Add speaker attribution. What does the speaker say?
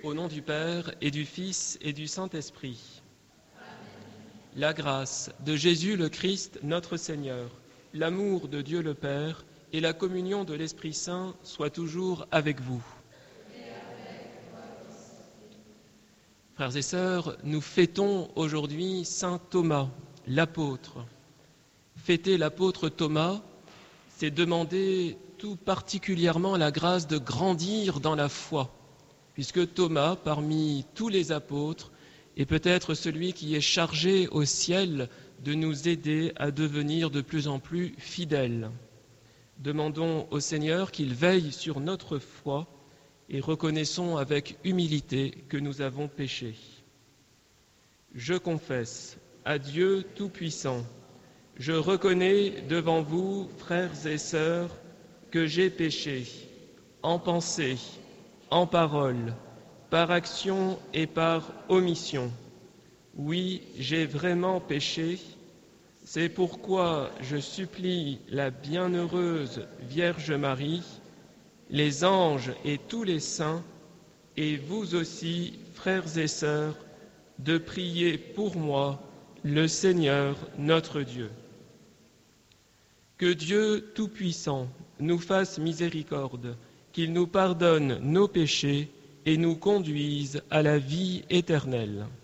Speaker 1: Au nom du Père et du Fils et du Saint-Esprit. La grâce de Jésus le Christ, notre Seigneur, l'amour de Dieu le Père et la communion de l'Esprit Saint soient toujours avec vous. Frères et sœurs, nous fêtons aujourd'hui Saint Thomas, l'apôtre. Fêter l'apôtre Thomas, c'est demander tout particulièrement la grâce de grandir dans la foi, puisque Thomas, parmi tous les apôtres, est peut-être celui qui est chargé au ciel de nous aider à devenir de plus en plus fidèles. Demandons au Seigneur qu'il veille sur notre foi et reconnaissons avec humilité que nous avons péché. Je confesse à Dieu Tout-Puissant, je reconnais devant vous, frères et sœurs, que j'ai péché en pensée, en parole, par action et par omission. Oui, j'ai vraiment péché. C'est pourquoi je supplie la bienheureuse Vierge Marie, les anges et tous les saints, et vous aussi, frères et sœurs, de prier pour moi, le Seigneur notre Dieu. Que Dieu Tout-Puissant nous fasse miséricorde, qu'il nous pardonne nos péchés et nous conduise à la vie éternelle.